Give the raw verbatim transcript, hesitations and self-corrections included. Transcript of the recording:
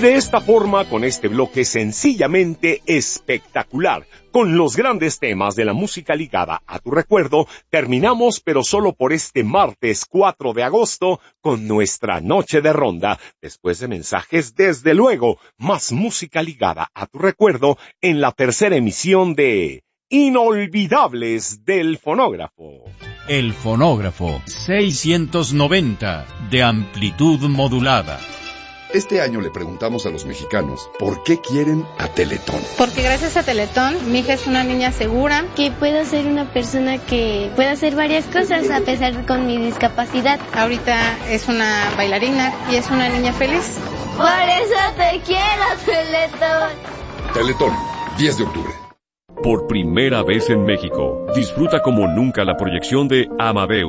de esta forma, con este bloque sencillamente espectacular, con los grandes temas de la música ligada a tu recuerdo, terminamos, pero solo por este martes cuatro de agosto, con nuestra noche de ronda. Después de mensajes, desde luego, más música ligada a tu recuerdo en la tercera emisión de Inolvidables del Fonógrafo. El Fonógrafo seiscientos noventa de amplitud modulada. Este año le preguntamos a los mexicanos por qué quieren a Teletón. Porque gracias a Teletón, mi hija es una niña segura. Que puedo ser una persona que pueda hacer varias cosas a pesar de con mi discapacidad. Ahorita es una bailarina y es una niña feliz. Por eso te quiero, Teletón. Teletón, diez de octubre. Por primera vez en México, disfruta como nunca la proyección de Amadeus.